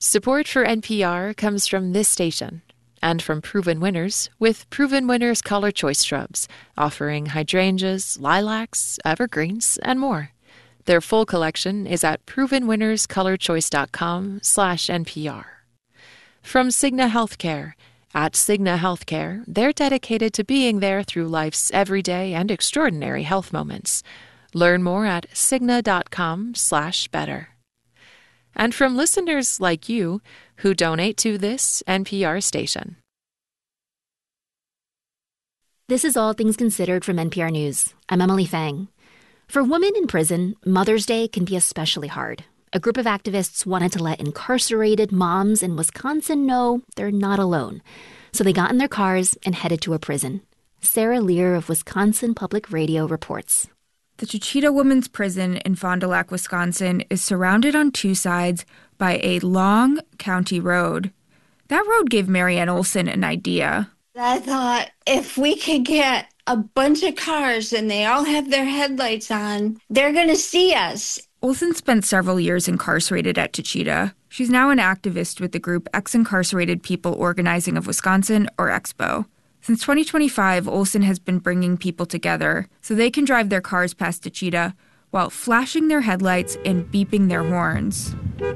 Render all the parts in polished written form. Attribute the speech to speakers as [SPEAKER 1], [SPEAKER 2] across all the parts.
[SPEAKER 1] Support for NPR comes from this station and from Proven Winners with Proven Winners Color Choice Shrubs, offering hydrangeas, lilacs, evergreens, and more. Their full collection is at provenwinnerscolorchoice.com/NPR. From Cigna Healthcare. At Cigna Healthcare, they're dedicated to being there through life's everyday and extraordinary health moments. Learn more at cigna.com/better. And from listeners like you who donate to this NPR station.
[SPEAKER 2] This is All Things Considered from NPR News. I'm Emily Fang. For women in prison, Mother's Day can be especially hard. A group of activists wanted to let incarcerated moms in Wisconsin know they're not alone. So they got in their cars and headed to a prison. Sarah Lear of Wisconsin Public Radio reports.
[SPEAKER 3] The Chechita Women's Prison in Fond du Lac, Wisconsin, is surrounded on two sides by a long county road. That road gave Marianne Olson an idea.
[SPEAKER 4] I thought, if we could get a bunch of cars and they all have their headlights on, they're going to see us.
[SPEAKER 3] Olson spent several years incarcerated at Chechita. She's now an activist with the group Ex-Incarcerated People Organizing of Wisconsin, or EXPO. Since 2025, Olson has been bringing people together so they can drive their cars past Chechita while flashing their headlights and beeping their horns.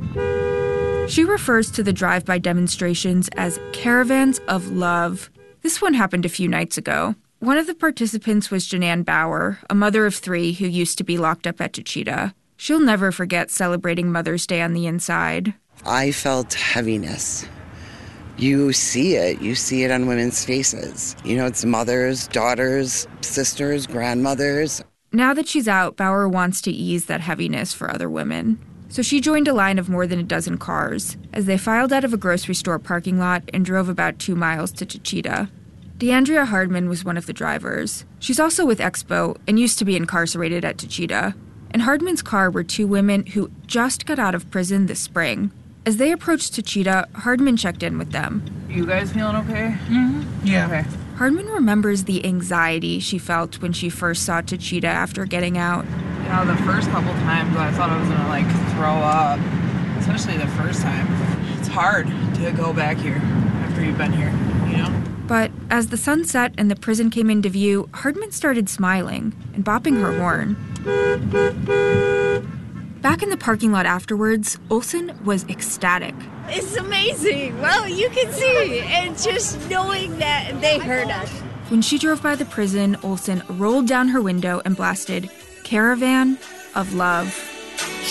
[SPEAKER 3] She refers to the drive-by demonstrations as caravans of love. This one happened a few nights ago. One of the participants was Janan Bauer, a mother of 3 who used to be locked up at Chechita. She'll never forget celebrating Mother's Day on the inside.
[SPEAKER 5] I felt heaviness. You see it. You see it on women's faces. You know, it's mothers, daughters, sisters, grandmothers.
[SPEAKER 3] Now that she's out, Bauer wants to ease that heaviness for other women. So she joined a line of more than a dozen cars as they filed out of a grocery store parking lot and drove about 2 miles to Chechita. DeAndrea Hardman was one of the drivers. She's also with EXPO and used to be incarcerated at Chechita. In Hardman's car were 2 women who just got out of prison this spring. As they approached Chechita, Hardman checked in with them.
[SPEAKER 6] You guys feeling okay?
[SPEAKER 7] Mm-hmm. Yeah.
[SPEAKER 6] Okay.
[SPEAKER 3] Hardman remembers the anxiety she felt when she first saw Chechita after getting out.
[SPEAKER 6] You know, the first couple times I thought I was gonna throw up, especially the first time. It's hard to go back here after you've been here, you know?
[SPEAKER 3] But as the sun set and the prison came into view, Hardman started smiling and bopping her horn. Back in the parking lot afterwards, Olson was ecstatic.
[SPEAKER 4] It's amazing. Well, you can see. And just knowing that they heard us.
[SPEAKER 3] When she drove by the prison, Olson rolled down her window and blasted Caravan of Love.